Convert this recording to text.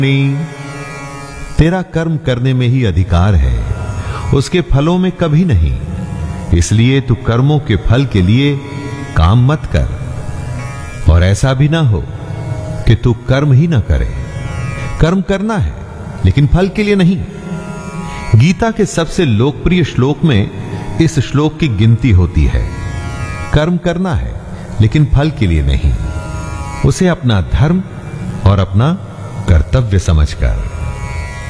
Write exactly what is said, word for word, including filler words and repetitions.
तेरा कर्म करने में ही अधिकार है, उसके फलों में कभी नहीं। इसलिए तू कर्मों के फल के लिए काम मत कर, और ऐसा भी ना हो कि तू कर्म ही ना करे। कर्म करना है लेकिन फल के लिए नहीं। गीता के सबसे लोकप्रिय श्लोक में इस श्लोक की गिनती होती है। कर्म करना है लेकिन फल के लिए नहीं, उसे अपना धर्म और अपना कर्तव्य समझकर।